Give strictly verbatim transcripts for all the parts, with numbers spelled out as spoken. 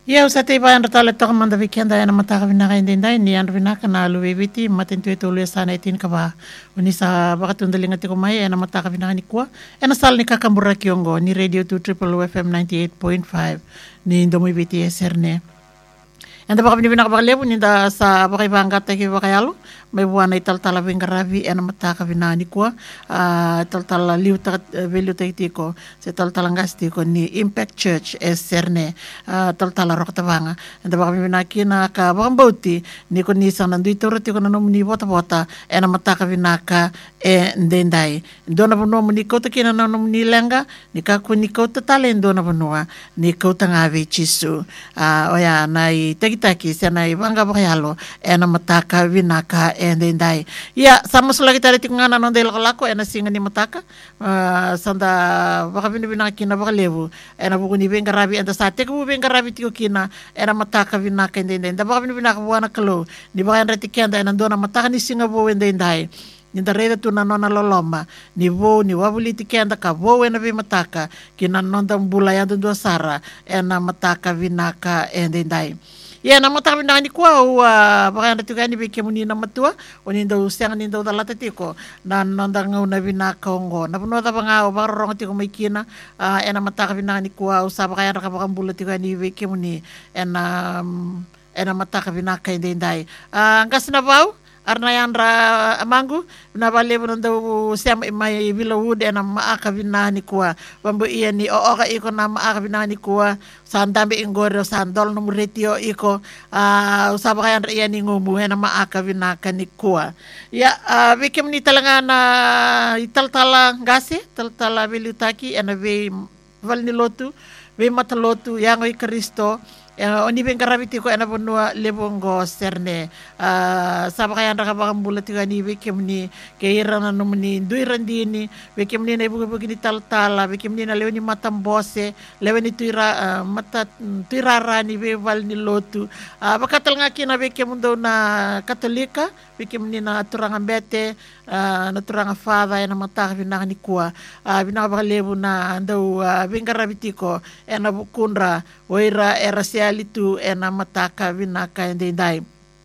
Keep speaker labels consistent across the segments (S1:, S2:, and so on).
S1: Ia sa te vai andra tala toka manda weekenda ena mataka vinaka indendai ni andra vinaka na alu veviti matentu e tolu e sana itin ka ba unisa bakatundalinga tiko mai ena mataka vinaka ni kua ena sal ni kakambura kiongo ni radio two triple O F M ninety-eight point five ni ndomu viti e serne enda baka vinaka baka lebu ni da sa baka ibangata ki baka yalu mai buana ital tala vingaravi ena mataka vinaka ni kua ital tala liu ta velu ta tiko se tal tala ngastiko ni Impact Church e serne tal tala rokta vanga enda baka vinaka na ka baka bauti ni ko ni sana ndui tora tiko na nomu ni bota bota ena mataka vinaka e ndendai ndona bono ni kota kina na nomu ni lenga ni ka ku ni kota tale ndona bonoa ni kota ngave chisu oya nai taki sana ibanga baka yalo ena mataka vinaka e ndendai ya sama sulagi tare tiko ngana no del lako ena singa ni mataka uh, sanda baka vinaka kina baka levu ena buku ni venga rabi enda sate ku venga rabi tiko kina ena mataka vinaka ndendai nda baka vinaka buana kalo ni baka enda tikenda ena ndona mataka ni singa bo ndendai ni reda tu na nona loloma ni vo ni wabuli tikenda ka vo ena vi mataka kina nonda mbula ya ndo sara ena mataka vinaka ndendai ya na mataka vinaka ni kwa ua baka enda tukani beke muni na matua oni ndo siang ni ndo dalata tiko na nonda ngau na vinaka ongo na puno ta banga o baro rongo tiko maikina uh, ena mataka vinaka ni kwa usa baka enda ka baka mbula tikani beke muni ena um, ena mataka vinaka ndendai uh, ngasina bau arna yandra amangu na bale bondo siam mai vila wood ena maaka vinani kwa bambo iya ni o oka iko na maaka vinani kwa sandambe ingoro sandol no retio iko uh, usaba yandra iya ni ngumu ena maaka vinaka ni kwa ya uh, bikem ni talanga na italtala ngase taltala velutaki ena ve valni lotu ve matalotu yango i Kristo Uh, oni ben karabiti ko ena bonua lebongo serne uh, saba kaya ndaka baka mbula tiga ni bekem ni keirana no ni duirandi ni bekem ni na ibu ibu ni tal tala bekem ni na leweni matam bose leweni tuira uh, mata tuirara ni beval ni lotu uh, bakatal ngaki na bekem ndo na katolika bekem ni na turanga bete uh, na turanga fada ena mata vinaka ni kuwa uh, vinaka baka lebu na ndo uh, ben karabiti ko ena bukunra oira era alitu ena mataka vinaka ndendai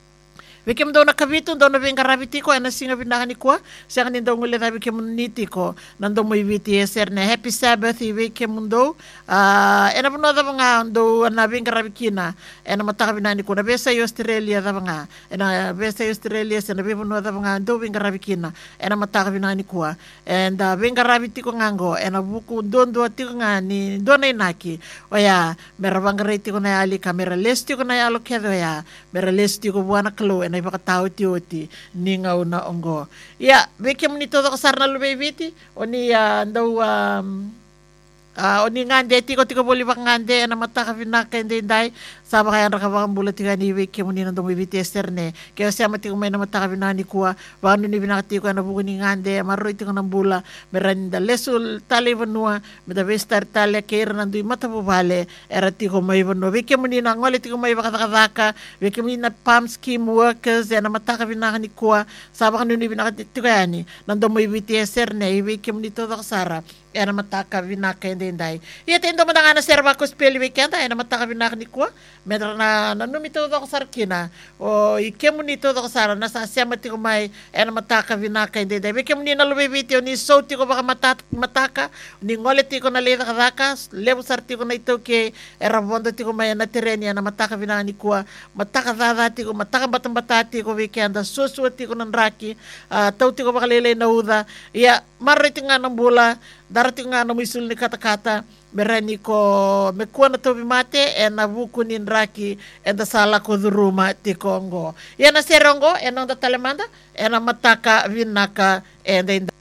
S1: Vikem do na kavitu do na venga rabitiko ena singa vinaka ni kwa siang ni do ngule na vikem nitiko nando mo iviti eserne happy sabbath i vikem ndo uh, ena puno da banga do na venga rabikina ena mataka vinani ko na besa i Australia da banga ena besa i Australia sena be puno da banga do venga rabikina ena mataka vinani kwa and uh, venga rabitiko ngango ena buku dondo tiko ngani do na inaki oya mera banga retiko na ali kamera lestiko na yalo kedo ya mera lestiko buana klo ena baka tao tioti ni ngau na ongo ya bekem ni todo kasar na lubeviti oni uh, ndau um, uh, oni ngande tiko tiko boli baka ngande na mata ka vinaka ndendai saba kaya ndaka baka mbula tika ni bekem ni nando beviti esterne kaya siya mati kumay na mata ka vinaka ni kuwa baka ni vinaka tiko na buku ni ngande marro tiko na mbula meranda lesul tali vanua meda vestar tali kera nandui mata bubale era tiko may vanua bekem ni na ngole tiko may baka takadaka bekem ni na palm scheme workers ya na mata ka vinaka ni kuwa saba kanu ni vinaka tiko yani nando mo ibiti esterne bekem ni todo kasara era mataka vinaka ndendai iya tendo manangana serva ko speli weekend era mataka vinaka ni kuwa medra na nanumito do sarkina o ikemu ni todo kasara na sa siya mati ko may era mataka vinaka ndendai bekem ni na lubeviti ni sauti ko baka mataka mataka ni ngoleti ko na leda kadaka lebu sarti ko na ito ke era bondo ti ko may na terenia na mataka vinaka ni kuwa mataka dadati ko mataka batang-batati ko weekend susuati ko ng raki uh, tauti ko baka lele na uda iya mariti nga ng bula darating nga no misul ni kata-kata merani ko mekuan na tobi mate e na buku ni raki e da sala ko duruma ti Kongo. Yan na serongo e nang da talemanda e na mataka vinaka e